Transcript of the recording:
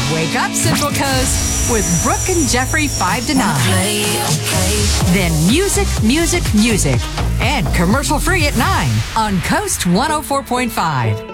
Wake up, Central Coast, with Brooke and Jeffrey 5 to 9. Then music, music, music. And commercial free at 9 on Coast 104.5.